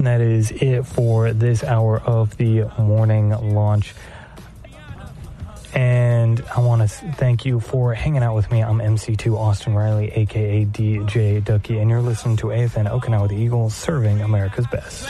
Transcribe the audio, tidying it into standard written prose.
And that is it for this hour of the morning launch. And I want to thank you for hanging out with me. I'm MC2 Austin Riley, a.k.a. DJ Ducky, and you're listening to AFN Okinawa the Eagles, serving America's best.